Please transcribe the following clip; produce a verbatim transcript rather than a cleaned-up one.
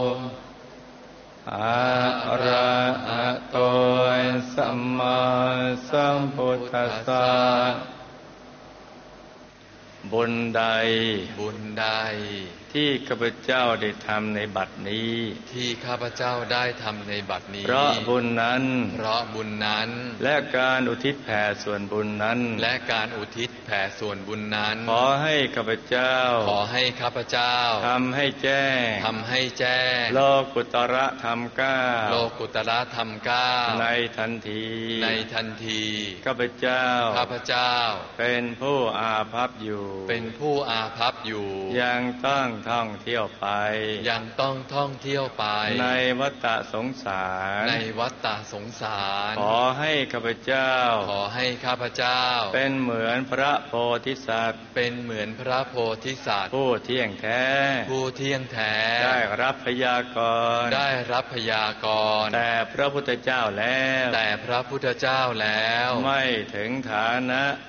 อะระหะโตสัมมาสัมพุทธัสสะบุญใดบุญใดที่ข้าพเจ้าได้ทำในบัดนี้ที่ข้าพเจ้าได้ทำในบัดนี้เพราะบุญนั้นเพราะบุญนั้นและการอุทิศแผ่ส่วนบุญนั้นและการอุทิศแผ่ส่วนบุญนั้นขอให้ข้าพเจ้าขอให้ข้าพเจ้าทำให้แจ้งทำให้แจ้งโลกุตระธรรมเก้าโลกุตระธรรมเก้าในทันทีในทันทีข้าพเจ้าข้าพเจ้าเป็นผู้อาภัพอยู่เป็นผู้อาภัพอยู่ยังต้องท่องเที่ยวไปยังต้องท่องเที่ยวไปในวัฏฏะสงสารในวัฏฏะสงสารขอให้ข้าพเจ้าขอให้ข้าพเจ้าเป็นเหมือนพระโพธิสัตว์เป็นเหมือนพระโพธิสัตว์ผู้เที่ยงแท้ผู้เที่ยงแท้ได้รับพยากรณ์ได้รับพยากรณ์แต่พระพุทธเจ้าแล้วแต่พระพุทธเจ้าแล้วไม่ถึงฐานะ